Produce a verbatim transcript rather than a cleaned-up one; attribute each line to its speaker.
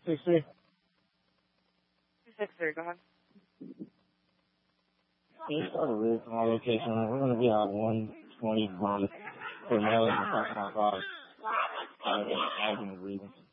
Speaker 1: six three.
Speaker 2: two six three, go ahead.
Speaker 1: Can you start a read from our location? We're going to be on one twenty one for mailing the parking lot box. I'm going to read them.